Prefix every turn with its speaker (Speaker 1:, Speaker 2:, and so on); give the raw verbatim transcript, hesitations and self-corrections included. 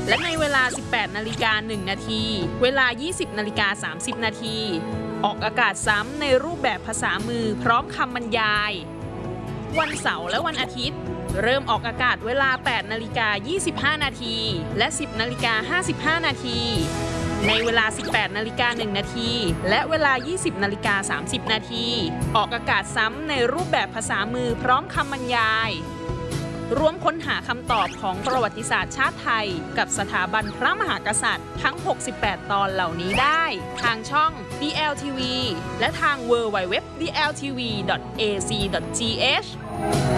Speaker 1: และในเวลา สิบแปดนาฬิกาหนึ่งนาที เวลา ยี่สิบนาฬิกาสามสิบนาที ออกอากาศซ้ำในรูปแบบภาษามือพร้อมคำบรรยาย วันเสาร์และวันอาทิตย์เริ่มออกอากาศเวลา แปดนาฬิกายี่สิบห้านาที และ สิบนาฬิกาห้าสิบห้านาที ในเวลา สิบแปดนาฬิกาหนึ่งนาที และเวลา ยี่สิบนาฬิกาสามสิบนาที ออกอากาศซ้ำในรูปแบบภาษามือพร้อมคำบรรยายร่วมค้นหาคำตอบของประวัติศาสตร์ชาติไทยกับสถาบันพระมหากษัตริย์ทั้ง หกสิบแปด ตอนเหล่านี้ได้ทางช่อง ดี แอล ที วี และทาง ดับเบิลยู ดับเบิลยู ดับเบิลยู ดอท ดี แอล ที วี ดอท เอ ซี ดอท ที เอช